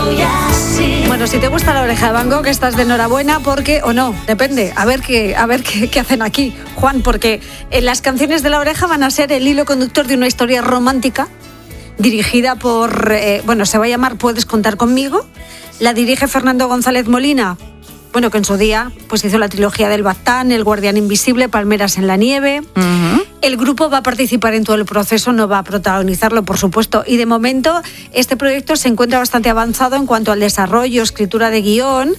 Bueno, si te gusta La Oreja de Van Gogh, estás de enhorabuena porque, o no, depende, a ver qué hacen aquí, Juan, porque las canciones de La Oreja van a ser el hilo conductor de una historia romántica dirigida por, se va a llamar Puedes contar conmigo. La dirige Fernando González Molina, bueno, que en su día pues hizo la trilogía del Baztán, El Guardián Invisible, Palmeras en la Nieve. Uh-huh. El grupo va a participar en todo el proceso, no va a protagonizarlo, por supuesto. Y de momento este proyecto se encuentra bastante avanzado en cuanto al desarrollo, escritura de guión.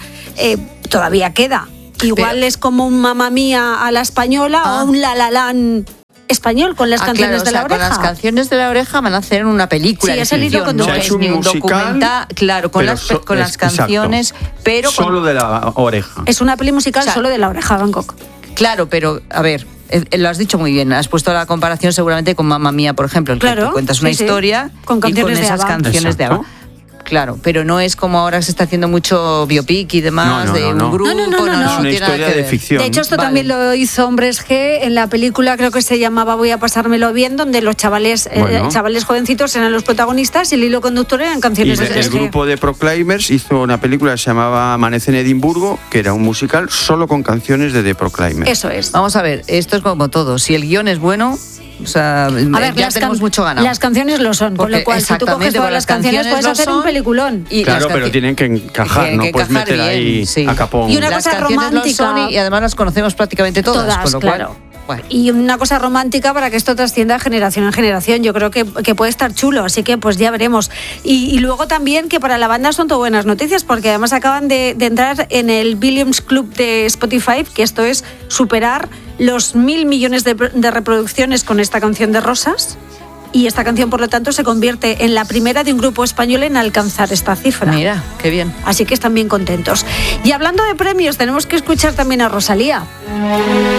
Todavía queda. Igual es como un Mamma Mía a la española o un La La Land español con las canciones de La Oreja. Con las canciones de La Oreja van a hacer una película. Sí, es el hilo no es ni un documental, claro, con las canciones, pero solo de La Oreja. Es una peli musical solo de La Oreja, Van Gogh. Claro, pero a ver, lo has dicho muy bien, has puesto la comparación seguramente con Mamma Mía, por ejemplo, en que tú cuentas una historia con canciones y con esas canciones de ABBA. Claro, pero no es como ahora se está haciendo mucho biopic y demás de un grupo. No. Es una historia de ficción. De hecho, esto también lo hizo Hombres G en la película, creo que se llamaba Voy a pasármelo bien, donde los chavales jovencitos eran los protagonistas y el hilo conductor eran canciones de Hombres G. El grupo de Proclaimers hizo una película que se llamaba Amanece en Edimburgo, que era un musical solo con canciones de The Proclaimers. Eso es. Vamos a ver, esto es como todo. Si el guión es bueno, o sea, ya tenemos mucho ganado. Las canciones lo son, con lo cual si tú coges todas las canciones puedes hacer un peliculón. Claro, pero tienen que encajar, no puedes meter bien, ahí a capón. Y una cosa romántica. Y además las conocemos prácticamente todas con lo claro. Cual, bueno. Y una cosa romántica para que esto trascienda de generación en generación. Yo creo que puede estar chulo, así que pues ya veremos. Y luego también que para la banda son todo buenas noticias, porque además acaban de entrar en el Billions Club de Spotify, que esto es superar los 1.000 millones de reproducciones con esta canción de Rosas. Y esta canción, por lo tanto, se convierte en la primera de un grupo español en alcanzar esta cifra. Mira, qué bien. Así que están bien contentos. Y hablando de premios, tenemos que escuchar también a Rosalía.